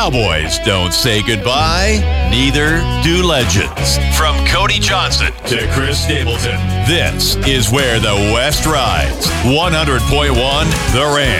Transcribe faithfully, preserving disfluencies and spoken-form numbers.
Cowboys don't say goodbye, neither do legends. From Cody Johnson to Chris Stapleton, this is where the West rides. one hundred point one The Ranch.